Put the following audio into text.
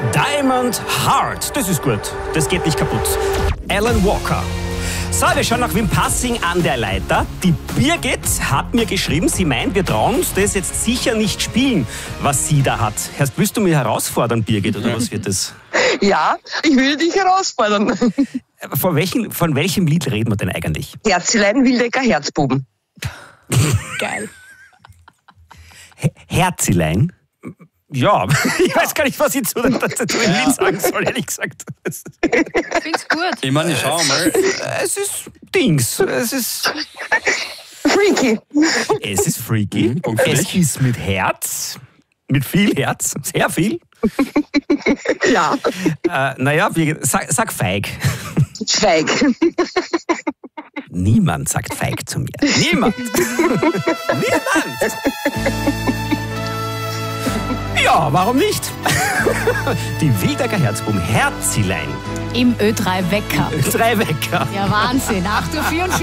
Diamond Heart. Das ist gut. Das geht nicht kaputt. Alan Walker. So, wir schauen nach Wim Passing an der Leiter. Die Birgit hat mir geschrieben, sie meint, wir trauen uns das jetzt sicher nicht spielen, was sie da hat. Willst du mich herausfordern, Birgit, oder was wird das? Ja, ich will dich herausfordern. Von welchem Lied reden wir denn eigentlich? Herzlein, Wildecker, Herzbuben. Geil. Herzilein? Ja, ich weiß gar nicht, was ich zu dem Lied sagen soll, ehrlich gesagt. Ich find's gut. Ich meine, ich schau mal. Es ist Dings. Es ist Freaky. freaky. Es ist mit Herz. Mit viel Herz. Sehr viel. Ja. Sag feig. Feig. Niemand sagt feig zu mir. Niemand. Niemand. Ja, warum nicht? Die Wildecker Herzbuben Herzilein. Im Ö3 Wecker. Ö3 Wecker. Ja, Wahnsinn. 8:44 Uhr.